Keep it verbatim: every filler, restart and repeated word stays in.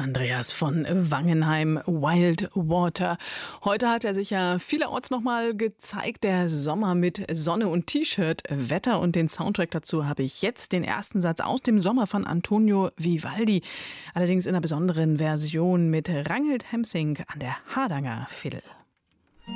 Andreas von Wangenheim, Wild Water. Heute hat er sich ja vielerorts nochmal gezeigt, der Sommer mit Sonne und T-Shirt, Wetter, und den Soundtrack dazu habe ich jetzt, den ersten Satz aus dem Sommer von Antonio Vivaldi. Allerdings in einer besonderen Version mit Ranghild Hemsing an der Hardanger Fiddle.